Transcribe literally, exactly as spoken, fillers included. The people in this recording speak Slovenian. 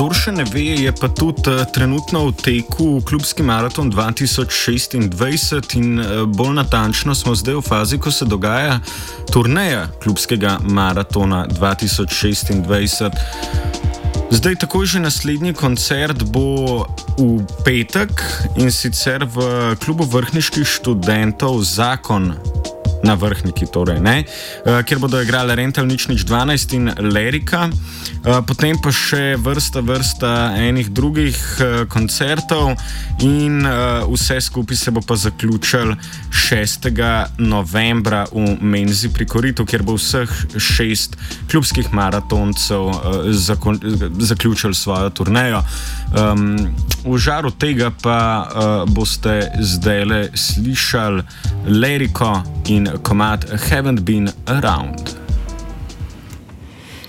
Kdor še ne ve, je pa tudi uh, trenutno v teku klubski maraton dva tisoč šestindvajset in uh, bolj natančno smo zdaj v fazi, ko se dogaja turneja klubskega maratona dva tisoč šestindvajset. Zdaj takoj že naslednji koncert bo v petek in sicer v klubu vrhniških študentov Zakon na Vrhniki, torej, ne, uh, kjer bodo igrali Rental nič nič dvanajst in Lerika, uh, potem pa še vrsta, vrsta enih drugih uh, koncertov in uh, vse skupaj se bo pa zaključil šestega novembra v Menzi pri Koritu, kjer bo vseh šest klubskih maratoncev uh, zakon, zaključil svojo turnejo. Um, v žaru tega pa uh, boste zdajle slišali Leriko in komad Haven't Been Around.